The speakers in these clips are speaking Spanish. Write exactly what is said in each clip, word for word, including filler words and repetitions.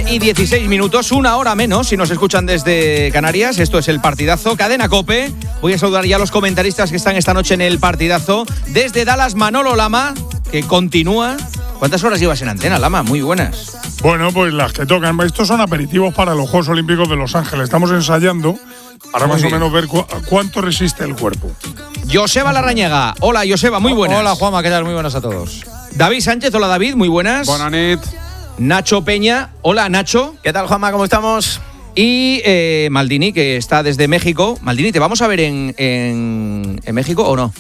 y dieciséis minutos, una hora menos si nos escuchan desde Canarias. Esto es el Partidazo, Cadena COPE. Voy a saludar ya a los comentaristas que están esta noche en el Partidazo. Desde Dallas, Manolo Lama, que continúa. ¿Cuántas horas llevas en antena, Lama? Muy buenas. Bueno, pues las que tocan. Estos son aperitivos para los Juegos Olímpicos de Los Ángeles. Estamos ensayando para más o menos ver cu- cuánto resiste el cuerpo. Joseba Larrañaga. Hola, Joseba, muy buenas. Hola, Juanma, ¿qué tal? Muy buenas a todos. David Sánchez, hola, David, muy buenas. Buenas nit. Nacho Peña, hola, Nacho. ¿Qué tal, Juanma? ¿Cómo estamos? Y eh, Maldini, que está desde México. Maldini, ¿te vamos a ver en, en, en México o no?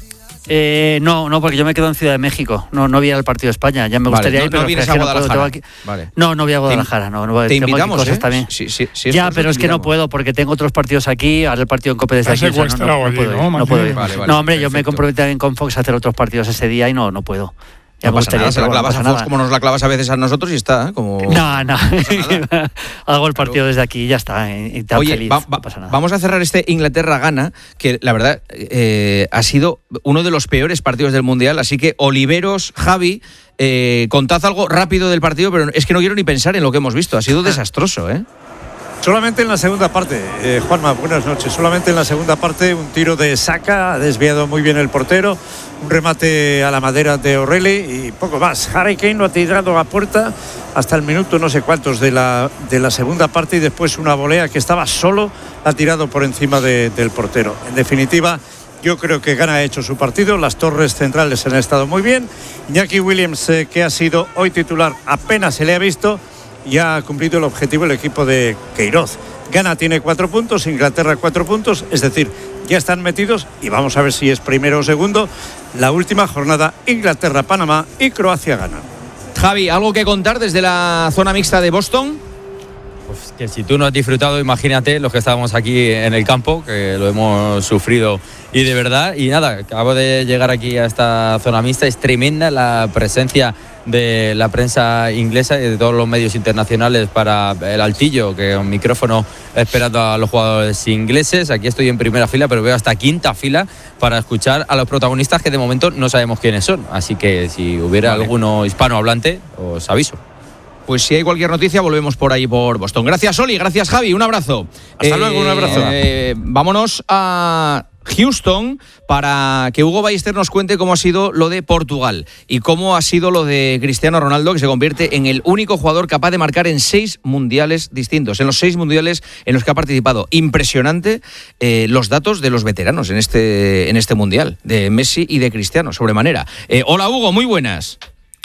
Eh, no, no, porque yo me quedo en Ciudad de México. No, no voy al partido de España. Ya me Vale, gustaría no, ir, pero no vienes es que a no puedo, Guadalajara. tengo aquí- Vale. No, no voy a Guadalajara. No, no, Te tengo aquí invitamos, cosas ¿eh? también. Sí, sí, sí, ya, eso pero te es que no invitamos. puedo porque tengo otros partidos aquí. Ahora el partido en COPE desde Has aquí. o sea, no, no, secuestrado no allí, puedo ir. ¿no, No puedo ir. Vale, vale, no, hombre, yo me he perfecto. comprometido también con Fox a hacer otros partidos ese día y no, no puedo. Ya No me pasa nada, gustaría, se la pero bueno, clavas no a pasa Fox nada. como nos la clavas a veces a nosotros y está, ¿eh? Como... No, no. nada. Hago el partido desde aquí y ya está. Y y tan Oye, feliz, va- va- no pasa nada. vamos a cerrar este Inglaterra-Ghana, que la verdad eh, ha sido uno de los peores partidos del Mundial, así que Oliveros, Javi, eh, contad algo rápido del partido, pero es que no quiero ni pensar en lo que hemos visto, ha sido desastroso, ¿eh? Solamente en la segunda parte, eh, Juanma, buenas noches. Solamente en la segunda parte un tiro de Saka, ha desviado muy bien el portero, un remate a la madera de O'Reilly y poco más. Harry Kane lo ha tirado a puerta hasta el minuto no sé cuántos de la, de la segunda parte y después una volea que estaba solo, ha tirado por encima de, del portero. En definitiva, yo creo que Ghana ha hecho su partido, las torres centrales han estado muy bien. Iñaki Williams, eh, que ha sido hoy titular, apenas se le ha visto. Ya ha cumplido el objetivo el equipo de Queiroz. Ghana tiene cuatro puntos, Inglaterra cuatro puntos, es decir, ya están metidos y vamos a ver si es primero o segundo. La última jornada, Inglaterra-Panamá y Croacia-Ghana. Javi, ¿algo que contar desde la zona mixta de Boston? Pues que si tú no has disfrutado, imagínate los que estábamos aquí en el campo, que lo hemos sufrido y de verdad. Y nada, acabo de llegar aquí a esta zona mixta, es tremenda la presencia de la prensa inglesa y de todos los medios internacionales para el altillo, que un micrófono esperando a los jugadores ingleses. Aquí estoy en primera fila, pero veo hasta quinta fila para escuchar a los protagonistas que de momento no sabemos quiénes son. Así que si hubiera Vale. alguno hispanohablante, os aviso. Pues si hay cualquier noticia, volvemos por ahí, por Boston. Gracias, Oli, gracias, Javi, un abrazo. Hasta luego, un abrazo. Eh, vámonos a Houston para que Hugo Ballester nos cuente cómo ha sido lo de Portugal y cómo ha sido lo de Cristiano Ronaldo, que se convierte en el único jugador capaz de marcar en seis mundiales distintos, en los seis mundiales en los que ha participado. Impresionante eh, los datos de los veteranos en este, en este mundial, de Messi y de Cristiano, sobremanera. Eh, hola, Hugo, muy buenas.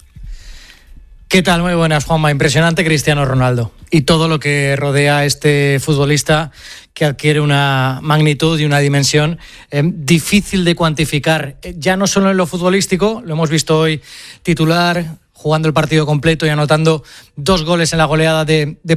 ¿Qué tal? Muy buenas, Juanma. Impresionante Cristiano Ronaldo y todo lo que rodea a este futbolista que adquiere una magnitud y una dimensión eh, difícil de cuantificar, eh, ya no solo en lo futbolístico, lo hemos visto hoy titular, jugando el partido completo y anotando dos goles en la goleada de, de